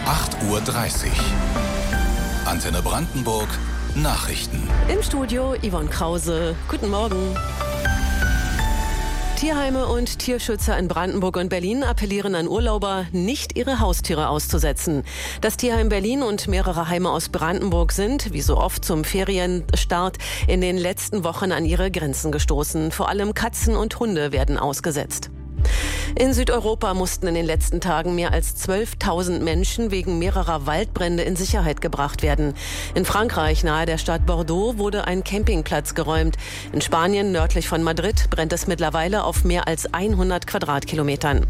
8:30 Uhr. Antenne Brandenburg Nachrichten. Im Studio Yvonne Krause. Guten Morgen. Tierheime und Tierschützer in Brandenburg und Berlin appellieren an Urlauber, nicht ihre Haustiere auszusetzen. Das Tierheim Berlin und mehrere Heime aus Brandenburg sind, wie so oft zum Ferienstart, in den letzten Wochen an ihre Grenzen gestoßen. Vor allem Katzen und Hunde werden ausgesetzt. In Südeuropa mussten in den letzten Tagen mehr als 12.000 Menschen wegen mehrerer Waldbrände in Sicherheit gebracht werden. In Frankreich, nahe der Stadt Bordeaux, wurde ein Campingplatz geräumt. In Spanien, nördlich von Madrid, brennt es mittlerweile auf mehr als 100 Quadratkilometern.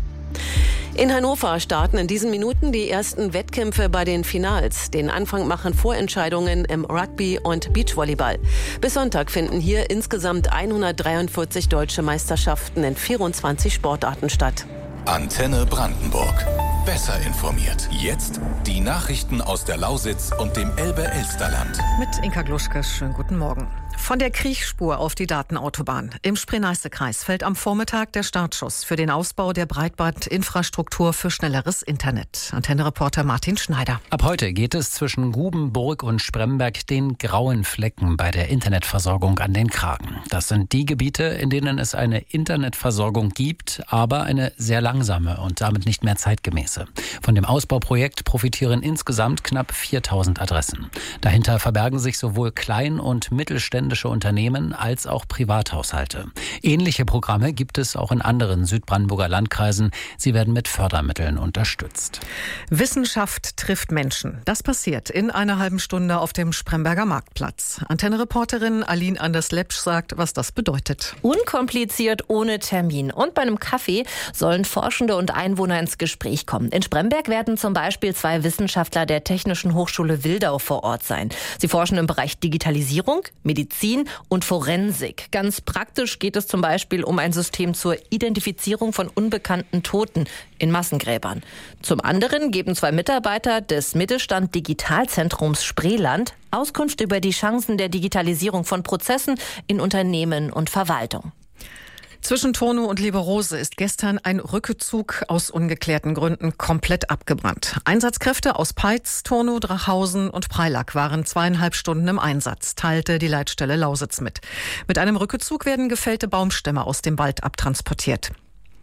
In Hannover starten in diesen Minuten die ersten Wettkämpfe bei den Finals. Den Anfang machen Vorentscheidungen im Rugby und Beachvolleyball. Bis Sonntag finden hier insgesamt 143 deutsche Meisterschaften in 24 Sportarten statt. Antenne Brandenburg. Besser informiert. Jetzt die Nachrichten aus der Lausitz und dem Elbe-Elsterland. Mit Inka Gluschke, schönen guten Morgen. Von der Kriechspur auf die Datenautobahn. Im Spree-Neiße-Kreis fällt am Vormittag der Startschuss für den Ausbau der Breitbandinfrastruktur für schnelleres Internet. Antenne-Reporter Martin Schneider. Ab heute geht es zwischen Gubenburg und Spremberg den grauen Flecken bei der Internetversorgung an den Kragen. Das sind die Gebiete, in denen es eine Internetversorgung gibt, aber eine sehr langsame und damit nicht mehr zeitgemäße. Von dem Ausbauprojekt profitieren insgesamt knapp 4.000 Adressen. Dahinter verbergen sich sowohl Klein- und mittelständische Unternehmen als auch Privathaushalte. Ähnliche Programme gibt es auch in anderen Südbrandenburger Landkreisen. Sie werden mit Fördermitteln unterstützt. Wissenschaft trifft Menschen. Das passiert in einer halben Stunde auf dem Spremberger Marktplatz. Antenne-Reporterin Aline Anders-Lepsch sagt, was das bedeutet. Unkompliziert, ohne Termin. Und bei einem Kaffee sollen Forschende und Einwohner ins Gespräch kommen. In Spremberg werden zum Beispiel 2 Wissenschaftler der Technischen Hochschule Wildau vor Ort sein. Sie forschen im Bereich Digitalisierung, Medizin und Forensik. Ganz praktisch geht es zum Beispiel um ein System zur Identifizierung von unbekannten Toten in Massengräbern. Zum anderen geben 2 Mitarbeiter des Mittelstand Digitalzentrums Spreeland Auskunft über die Chancen der Digitalisierung von Prozessen in Unternehmen und Verwaltung. Zwischen Tornow und Lieberose ist gestern ein Rückezug aus ungeklärten Gründen komplett abgebrannt. Einsatzkräfte aus Peitz, Tornow, Drachhausen und Preilack waren 2,5 Stunden im Einsatz, teilte die Leitstelle Lausitz mit. Mit einem Rückezug werden gefällte Baumstämme aus dem Wald abtransportiert.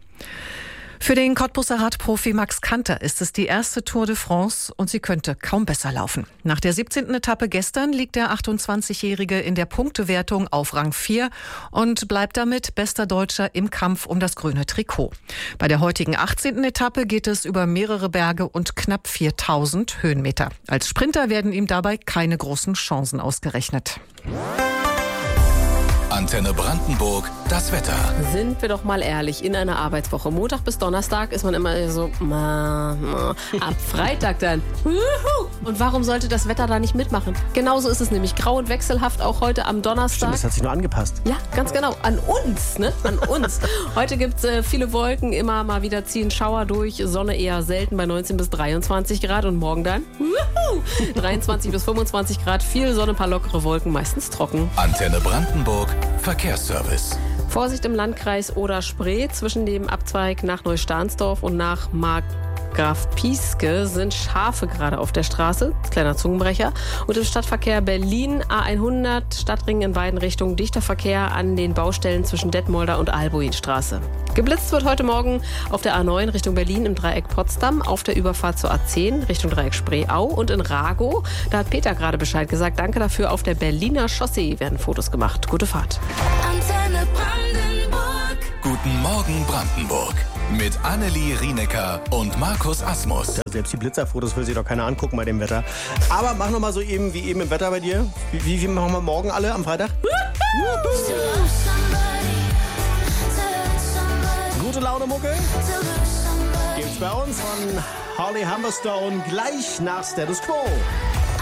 Für den Cottbuser Radprofi Max Kanter ist es die erste Tour de France und sie könnte kaum besser laufen. Nach der 17. Etappe gestern liegt der 28-Jährige in der Punktewertung auf Rang 4 und bleibt damit bester Deutscher im Kampf um das grüne Trikot. Bei der heutigen 18. Etappe geht es über mehrere Berge und knapp 4.000 Höhenmeter. Als Sprinter werden ihm dabei keine großen Chancen ausgerechnet. Antenne Brandenburg, das Wetter. Sind wir doch mal ehrlich, in einer Arbeitswoche, Montag bis Donnerstag, ist man immer so, ab Freitag dann. Und warum sollte das Wetter da nicht mitmachen? Genauso ist es nämlich grau und wechselhaft, auch heute am Donnerstag. Stimmt, das hat sich nur angepasst. Ja, ganz genau. An uns, ne? An uns. Heute gibt es viele Wolken, immer mal wieder ziehen Schauer durch, Sonne eher selten bei 19 bis 23 Grad und morgen dann 23 bis 25 Grad, viel Sonne, paar lockere Wolken, meistens trocken. Antenne Brandenburg, Verkehrsservice. Vorsicht im Landkreis Oder-Spree. Zwischen dem Abzweig nach Neustahnsdorf und nach Markgraf Pieske sind Schafe gerade auf der Straße. Kleiner Zungenbrecher. Und im Stadtverkehr Berlin A100, Stadtring in beiden Richtungen. Dichter Verkehr an den Baustellen zwischen Detmolder und Albuinstraße. Geblitzt wird heute Morgen auf der A9 Richtung Berlin im Dreieck Potsdam, auf der Überfahrt zur A10 Richtung Dreieck Spreeau und in Ragow. Da hat Peter gerade Bescheid gesagt. Danke dafür. Auf der Berliner Chaussee werden Fotos gemacht. Gute Fahrt. Antenne Brandenburg. Guten Morgen Brandenburg. Mit Annelie Rienecker und Markus Asmus. Ja, selbst die Blitzerfotos will sich doch keiner angucken bei dem Wetter. Aber mach noch mal so eben wie eben im Wetter bei dir. Wie machen wir morgen alle am Freitag? Gute Laune, Mucke. Gibt's bei uns von Holly Humberstone gleich nach Status Quo.